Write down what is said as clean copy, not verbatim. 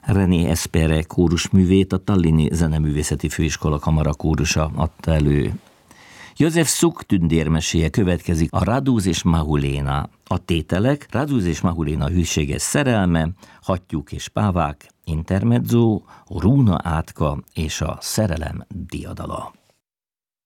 René Espere kórusművét a Tallini Zeneművészeti Főiskola Kamara kórusa adta elő. József Suk tündérmeséje következik, a Raduz és Mahuléna. A tételek: Raduz és Mahuléna hűséges szerelme, Hattyúk és pávák, intermezzo, Rúna átka és a szerelem diadala.